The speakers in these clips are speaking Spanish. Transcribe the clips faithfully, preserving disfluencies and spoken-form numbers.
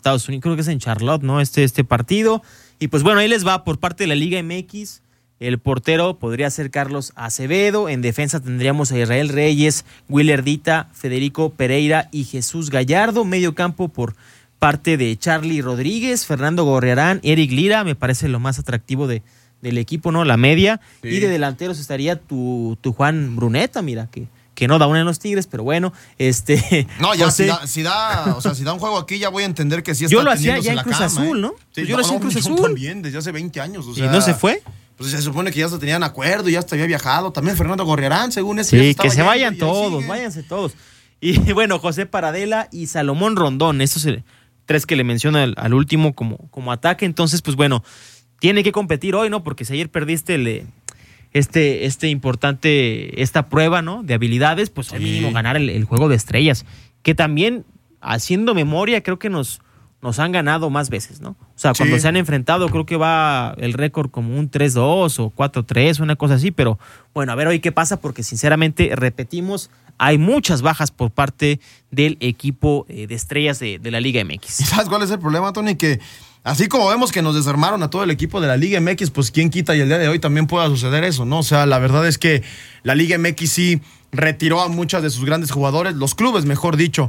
Estados Unidos, creo que es en Charlotte, ¿no? Este, este partido. Y pues bueno, ahí les va por parte de la Liga M X. El portero podría ser Carlos Acevedo. En defensa tendríamos a Israel Reyes, Willer Dita, Federico Pereira y Jesús Gallardo. Medio campo por parte de Charlie Rodríguez, Fernando Gorriarán, Eric Lira. Me parece lo más atractivo de, del equipo, ¿no? La media. Sí. Y de delanteros estaría tu, tu Juan Bruneta, mira, que, que no da una en los Tigres, pero bueno. este No, ya José, si, da, si da o sea, si da un juego aquí ya voy a entender que sí está yo lo hacía ya en Cruz cama, Azul, ¿eh? ¿no? Sí, yo no, lo hacía no, en Cruz yo Azul. También, desde hace veinte años. O sea, ¿y no se fue? Pues se supone que ya se tenían acuerdo, ya hasta había viajado. También Fernando Gorriarán, según eso. Sí, que se vayan todos, váyanse todos. Y bueno, José Paradela y Salomón Rondón, estos tres que le menciona al, al último como, como ataque. Entonces, pues bueno, tiene que competir hoy, ¿no? Porque si ayer perdiste el, este, este importante, esta prueba, ¿no? De habilidades, pues hoy sí. Mínimo ganar el, el juego de estrellas. Que también, haciendo memoria, creo que nos... nos han ganado más veces, ¿no? O sea, cuando sí. se han enfrentado, creo que va el récord como un tres dos o cuatro tres, una cosa así, pero bueno, a ver hoy qué pasa, porque sinceramente, repetimos, hay muchas bajas por parte del equipo de estrellas de, de la Liga M X. ¿Y sabes cuál es el problema, Tony? Que así como vemos que nos desarmaron a todo el equipo de la Liga M X, pues quién quita y el día de hoy también pueda suceder eso, ¿no? O sea, la verdad es que la Liga M X sí retiró a muchas de sus grandes jugadores, los clubes, mejor dicho.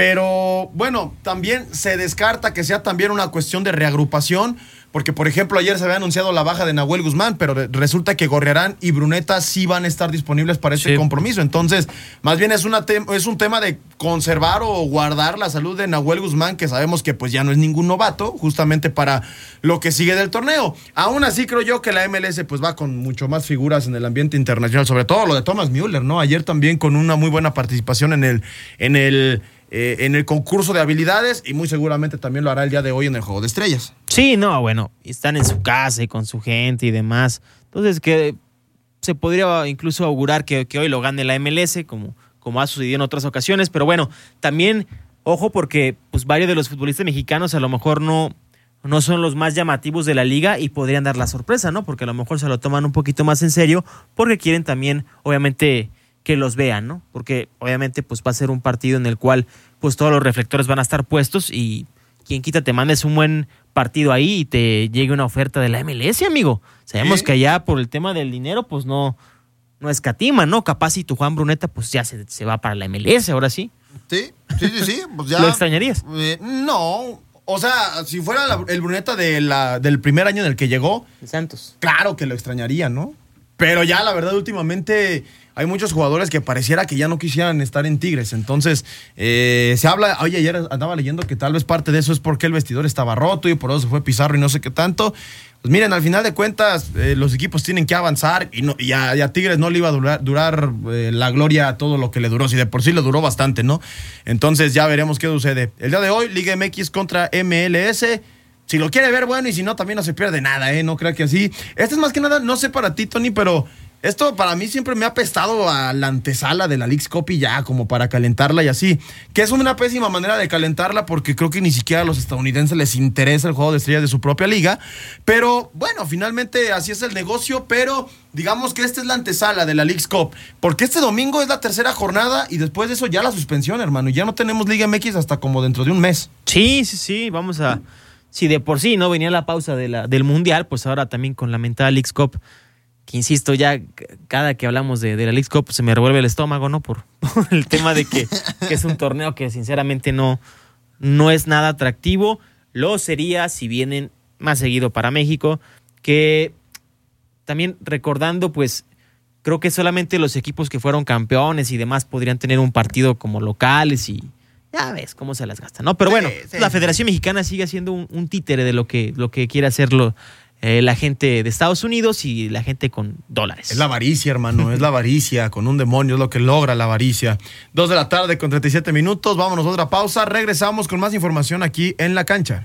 Pero, bueno, también se descarta que sea también una cuestión de reagrupación, porque, por ejemplo, ayer se había anunciado la baja de Nahuel Guzmán, pero resulta que Gorriarán y Bruneta sí van a estar disponibles para este sí. compromiso. Entonces, más bien es, una te- es un tema de conservar o guardar la salud de Nahuel Guzmán, que sabemos que pues ya no es ningún novato, justamente para lo que sigue del torneo. Aún así, creo yo que la M L S pues va con mucho más figuras en el ambiente internacional, sobre todo lo de Thomas Müller, ¿no? Ayer también con una muy buena participación en el... En el Eh, en el concurso de habilidades, y muy seguramente también lo hará el día de hoy en el Juego de Estrellas. Sí, no, bueno, están en su casa y con su gente y demás. Entonces, que se podría incluso augurar que, que hoy lo gane la M L S, como, como ha sucedido en otras ocasiones. Pero bueno, también, ojo, porque pues varios de los futbolistas mexicanos a lo mejor no, no son los más llamativos de la liga y podrían dar la sorpresa, ¿no? Porque a lo mejor se lo toman un poquito más en serio, porque quieren también, obviamente, que los vean, ¿no? Porque obviamente pues va a ser un partido en el cual pues todos los reflectores van a estar puestos y quien quita te mandes un buen partido ahí y te llegue una oferta de la M L S, amigo. Sabemos ¿sí? que allá por el tema del dinero pues no, no escatima, ¿no? Capaz si tu Juan Bruneta pues ya se, se va para la M L S, ahora sí. Sí, sí, sí, sí. Pues ya, ¿lo extrañarías? Eh, no, o sea, si fuera la, el Bruneta de la, del primer año en el que llegó. De Santos. Claro que lo extrañaría, ¿no? Pero ya la verdad últimamente hay muchos jugadores que pareciera que ya no quisieran estar en Tigres. Entonces, eh, se habla, oye, ayer andaba leyendo que tal vez parte de eso es porque el vestidor estaba roto y por eso se fue Pizarro y no sé qué tanto. Pues miren, al final de cuentas, eh, los equipos tienen que avanzar y, no, y, a, y a Tigres no le iba a durar, durar eh, la gloria a todo lo que le duró. Si de por sí le duró bastante, ¿no? Entonces ya veremos qué sucede. El día de hoy, Liga M X contra M L S. Si lo quiere ver, bueno, y si no, también no se pierde nada, ¿eh? No crea que así. Este es más que nada, no sé para ti, Tony, pero esto para mí siempre me ha apestado a la antesala de la Leagues Cup y ya, como para calentarla y así. Que es una pésima manera de calentarla porque creo que ni siquiera a los estadounidenses les interesa el juego de estrellas de su propia liga. Pero bueno, finalmente así es el negocio, pero digamos que esta es la antesala de la Leagues Cup. Porque este domingo es la tercera jornada y después de eso ya la suspensión, hermano. Y ya no tenemos Liga M X hasta como dentro de un mes. Sí, sí, sí, vamos a... Si de por sí no venía la pausa de la, del Mundial, pues ahora también con la mentada Leagues Cup, que insisto, ya cada que hablamos de, de la Leagues Cup se me revuelve el estómago, ¿no? Por, por el tema de que, que es un torneo que sinceramente no, no es nada atractivo. Lo sería si vienen más seguido para México, que también recordando, pues creo que solamente los equipos que fueron campeones y demás podrían tener un partido como locales y ya ves cómo se las gastan, ¿no? Pero bueno, sí, sí, la Federación sí. Mexicana sigue siendo un, un títere de lo que, lo que quiere hacerlo eh, la gente de Estados Unidos y la gente con dólares. Es la avaricia, hermano, es la avaricia, con un demonio es lo que logra la avaricia. Dos de la tarde con treinta y siete minutos, vámonos a otra pausa, regresamos con más información aquí en La Cancha.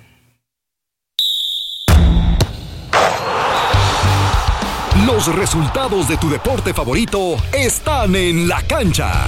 Los resultados de tu deporte favorito están en La Cancha.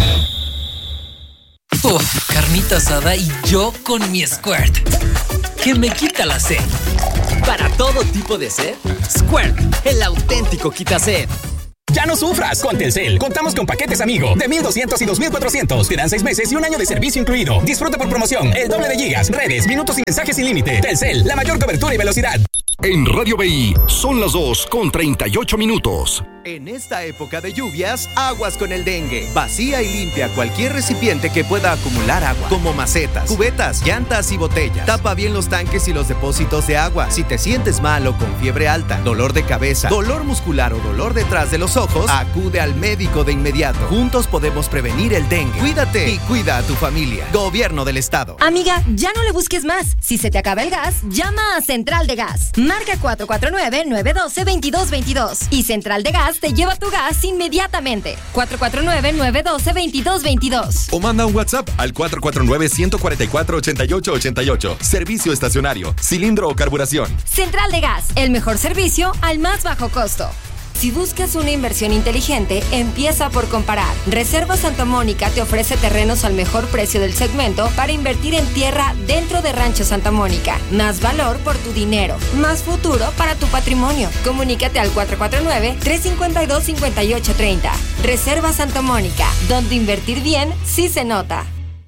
Uf, carnita asada y yo con mi Squirt, que me quita la sed. Para todo tipo de sed, Squirt, el auténtico quita sed. Ya no sufras con Telcel. Contamos con paquetes amigo de mil doscientos y dos mil cuatrocientos. Te dan seis meses y un año de servicio incluido. Disfruta por promoción el doble de gigas, redes, minutos y mensajes sin límite. Telcel, la mayor cobertura y velocidad. En Radio B I son las dos con treinta y ocho minutos. En esta época de lluvias, aguas con el dengue. Vacía y limpia cualquier recipiente que pueda acumular agua, como macetas, cubetas, llantas y botellas. Tapa bien los tanques y los depósitos de agua. Si te sientes mal o con fiebre alta, dolor de cabeza, dolor muscular o dolor detrás de los ojos, acude al médico de inmediato. Juntos podemos prevenir el dengue. Cuídate y cuida a tu familia. Gobierno del Estado. Amiga, ya no le busques más. Si se te acaba el gas, llama a Central de Gas. Marca cuatro cuatro nueve, nueve uno dos, dos dos dos y Central de Gas te lleva tu gas inmediatamente. cuatro cuatro nueve, nueve uno dos, dos dos dos. O manda un WhatsApp al cuatro cuatro nueve, uno cuatro cuatro, ocho ocho ocho ocho. Servicio estacionario, cilindro o carburación. Central de Gas, el mejor servicio al más bajo costo. Si buscas una inversión inteligente, empieza por comparar. Reserva Santa Mónica te ofrece terrenos al mejor precio del segmento para invertir en tierra dentro de Rancho Santa Mónica. Más valor por tu dinero, más futuro para tu patrimonio. Comunícate al cuatro cuatro nueve, tres cinco dos, cinco ocho tres cero. Reserva Santa Mónica, donde invertir bien sí se nota.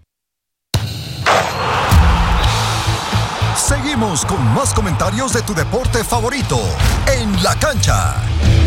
Seguimos con más comentarios de tu deporte favorito en La Cancha.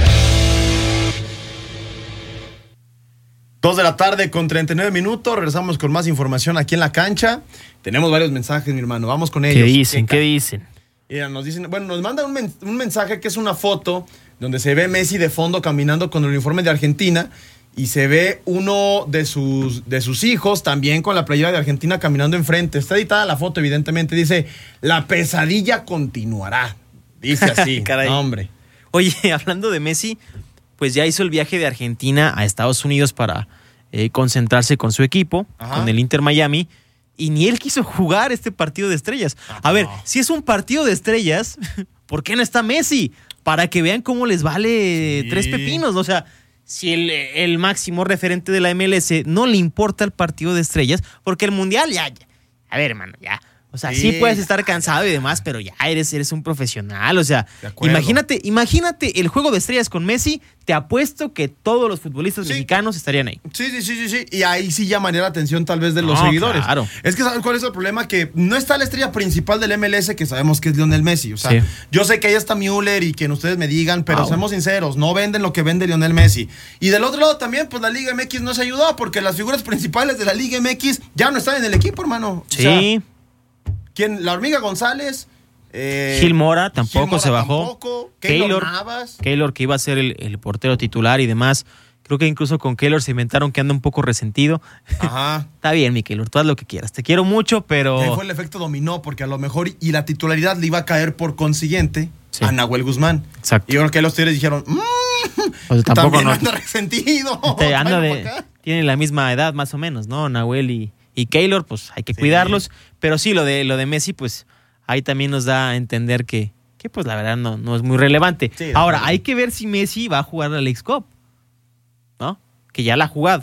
Dos de la tarde con treinta y nueve minutos. Regresamos con más información aquí en La Cancha. Tenemos varios mensajes, mi hermano. Vamos con ellos. ¿Qué dicen? ¿Qué, ¿Qué dicen? Mira, nos dicen, bueno, nos mandan un, men- un mensaje que es una foto donde se ve Messi de fondo caminando con el uniforme de Argentina y se ve uno de sus, de sus hijos también con la playera de Argentina caminando enfrente. Está editada la foto, evidentemente. Dice, la pesadilla continuará. Dice así. Caray. No, hombre. Oye, hablando de Messi, pues ya hizo el viaje de Argentina a Estados Unidos para eh, concentrarse con su equipo, Ajá. con el Inter Miami, y ni él quiso jugar este partido de estrellas. Ah, a ver, no. si es un partido de estrellas, ¿por qué no está Messi? Para que vean cómo les vale Sí. tres pepinos. O sea, si el, el máximo referente de la M L S no le importa el partido de estrellas, porque el Mundial ya, ya a ver, hermano, ya. O sea, sí. sí puedes estar cansado y demás, pero ya eres, eres un profesional. O sea, imagínate, imagínate el juego de estrellas con Messi. Te apuesto que todos los futbolistas sí. mexicanos estarían ahí. Sí, sí, sí, sí, sí. Y ahí sí llamaría la atención tal vez de los no, seguidores. Claro. Es que ¿sabes cuál es el problema? Que no está la estrella principal del M L S, que sabemos que es Lionel Messi. O sea, sí. yo sé que ahí está Müller y que ustedes me digan, pero wow. seamos sinceros, no venden lo que vende Lionel Messi. Y del otro lado también, pues la Liga M X no se ayudó porque las figuras principales de la Liga M X ya no están en el equipo, hermano. Sí. O sea, ¿quién? La Hormiga González. Eh, Gil Mora tampoco Gil Mora se bajó. Tampoco. Keylor Navas. Keylor, que iba a ser el, el portero titular y demás. Creo que incluso con Keylor se inventaron que anda un poco resentido. Ajá. Está bien, mi Keylor, tú haz lo que quieras. Te quiero mucho, pero... Ahí fue el efecto dominó, porque a lo mejor y la titularidad le iba a caer por consiguiente sí. a Nahuel Guzmán. Exacto. Y yo creo que los Tigres dijeron, mmm, o sea, tampoco también no, anda resentido. Te anda de, tienen la misma edad más o menos, ¿no? Nahuel y, y Keylor, pues hay que sí. cuidarlos. Pero sí, lo de, lo de Messi, pues ahí también nos da a entender que, que pues la verdad no, no es muy relevante. Sí, Ahora, hay que ver si Messi va a jugar la Leagues Cup, ¿no? Que ya la ha jugado.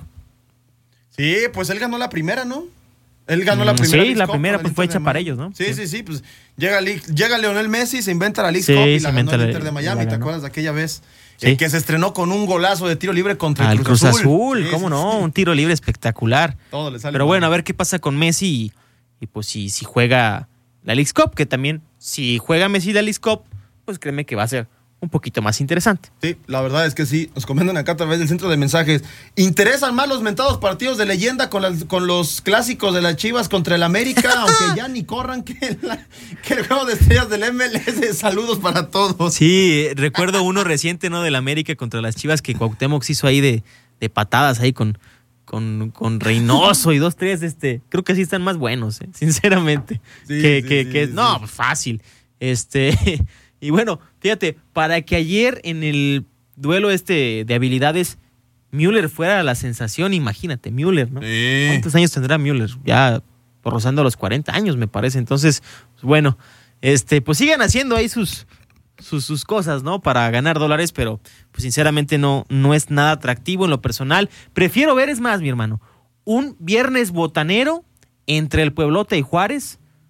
Sí, pues él ganó la primera, ¿no? Él ganó la primera. Sí, Leagues la Cup primera pues fue hecha para ellos, ¿no? Sí, sí, sí, sí pues llega, llega Lionel Messi, se inventa la Leagues sí, Cup y la ganó el Inter de Miami, ¿te acuerdas de aquella vez? Sí. El que se estrenó con un golazo de tiro libre contra Al el Cruz, Cruz Azul. Azul. Sí, ¿Cómo sí, no? Sí. Un tiro libre espectacular. Todo le sale Pero mal. bueno, a ver qué pasa con Messi y, y pues si, si juega la Leagues Cup, que también si juega Messi la Leagues Cup, pues créeme que va a ser un poquito más interesante. Sí, la verdad es que sí. Nos comentan acá a través del centro de mensajes. ¿Interesan más los mentados partidos de leyenda con, las, con los clásicos de las Chivas contra el América? Aunque ya ni corran que, la, que el juego de estrellas del M L S. Saludos para todos. Sí, recuerdo uno reciente, ¿no? Del América contra las Chivas que Cuauhtémoc se hizo ahí de, de patadas ahí con, con, con Reynoso y dos, tres. Este, creo que sí están más buenos, ¿eh? Sinceramente. Sí, que, sí, que, sí, que, sí, no, sí. fácil. Este... Y bueno, fíjate, para que ayer en el duelo este de habilidades Müller fuera la sensación, imagínate, Müller, ¿no? Sí. ¿Cuántos años tendrá Müller? Ya rozando los cuarenta años, me parece. Entonces, pues bueno, este, pues sigan haciendo ahí sus, sus, sus cosas, ¿no? Para ganar dólares, pero pues sinceramente no, no es nada atractivo en lo personal. Prefiero ver, es más, mi hermano, un viernes botanero entre el Pueblota y Juárez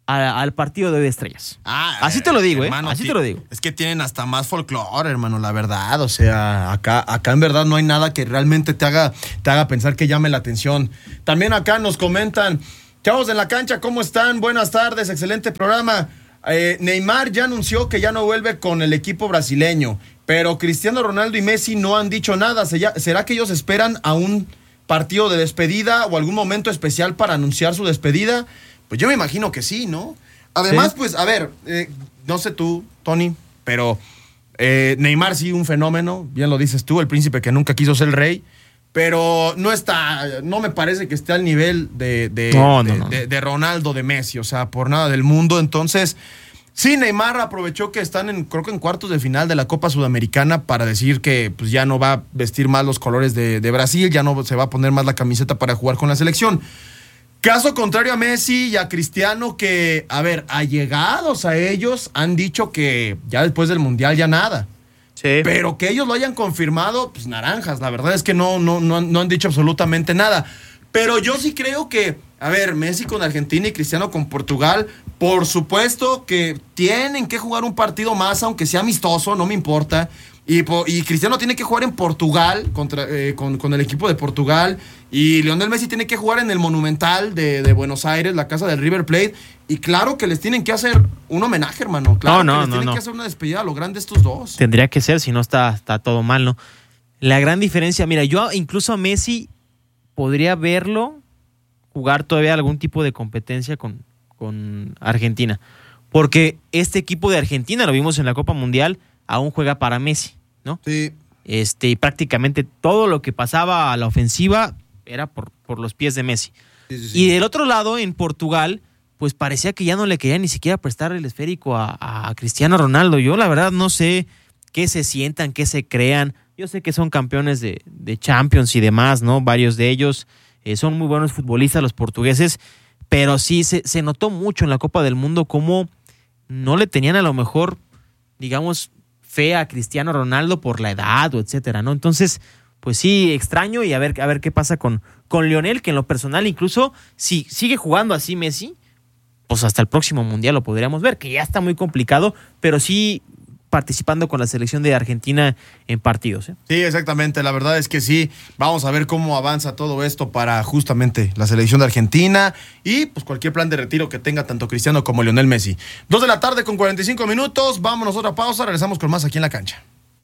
a, al partido de estrellas. Ah, así te lo digo, hermano, ¿eh? Así ti- te lo digo. Es que tienen hasta más folclore, hermano, la verdad. O sea, acá, acá en verdad no hay nada que realmente te haga, te haga pensar que llame la atención. También acá nos comentan, chavos en la cancha, ¿cómo están? Buenas tardes, excelente programa. Eh, Neymar ya anunció que ya no vuelve con el equipo brasileño, pero Cristiano Ronaldo y Messi no han dicho nada. ¿Será que ellos esperan a un partido de despedida o algún momento especial para anunciar su despedida? Pues yo me imagino que sí, ¿no? Además, sí. pues, a ver, eh, no sé tú, Tony, pero eh, Neymar sí, un fenómeno, bien lo dices tú, el príncipe que nunca quiso ser el rey, pero no está, no me parece que esté al nivel de, de, no, de, no, no. de, de Ronaldo, de Messi, o sea, por nada del mundo. Entonces, sí, Neymar aprovechó que están en, creo que en cuartos de final de la Copa Sudamericana para decir que pues, ya no va a vestir más los colores de, de Brasil, ya no se va a poner más la camiseta para jugar con la selección. Caso contrario a Messi y a Cristiano, que, a ver, allegados a ellos han dicho que ya después del Mundial ya nada. Sí. Pero que ellos lo hayan confirmado, pues naranjas. La verdad es que no, no, no, no han dicho absolutamente nada. Pero yo sí creo que, a ver, Messi con Argentina y Cristiano con Portugal, por supuesto que tienen que jugar un partido más, aunque sea amistoso, no me importa. Y, y Cristiano tiene que jugar en Portugal, contra, eh, con, con el equipo de Portugal. Y Lionel Messi tiene que jugar en el Monumental de, de Buenos Aires, la casa del River Plate. Y claro que les tienen que hacer un homenaje, hermano. Claro no, no, que les no, tienen no. que hacer una despedida a lo grande estos dos. Tendría que ser, si no está, está todo mal, ¿no? La gran diferencia, mira, yo incluso a Messi podría verlo jugar todavía algún tipo de competencia con, con Argentina. Porque este equipo de Argentina, lo vimos en la Copa Mundial, aún juega para Messi, ¿no? Sí. Este, y prácticamente todo lo que pasaba a la ofensiva era por, por los pies de Messi. Sí, sí, sí. Y del otro lado, en Portugal, pues parecía que ya no le quería ni siquiera prestar el esférico a, a Cristiano Ronaldo. Yo la verdad no sé qué se sientan, qué se crean. Yo sé que son campeones de, de Champions y demás, ¿no? Varios de ellos eh, son muy buenos futbolistas los portugueses, pero sí se, se notó mucho en la Copa del Mundo cómo no le tenían a lo mejor, digamos, fe a Cristiano Ronaldo por la edad o etcétera, ¿no? Entonces, pues sí, extraño y a ver, a ver qué pasa con, con Lionel, que en lo personal incluso si sigue jugando así Messi, pues hasta el próximo Mundial lo podríamos ver, que ya está muy complicado, pero sí participando con la selección de Argentina en partidos, ¿eh? Sí, exactamente, la verdad es que sí. Vamos a ver cómo avanza todo esto para justamente la selección de Argentina y pues cualquier plan de retiro que tenga tanto Cristiano como Lionel Messi. Dos de la tarde con cuarenta y cinco minutos, vámonos a otra pausa, regresamos con más aquí en la cancha.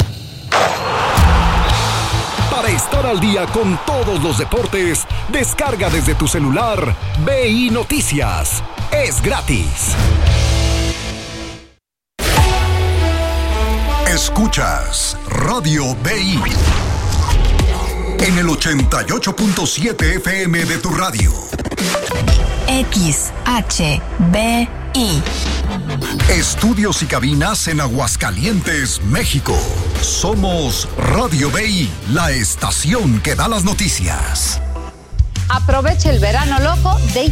Para estar al día con todos los deportes, descarga desde tu celular B I Noticias. Es gratis. Escuchas Radio B I en el ochenta y ocho punto siete F M de tu radio. X H B I. Estudios y cabinas en Aguascalientes, México. Somos Radio B I, la estación que da las noticias. Aprovecha el verano loco de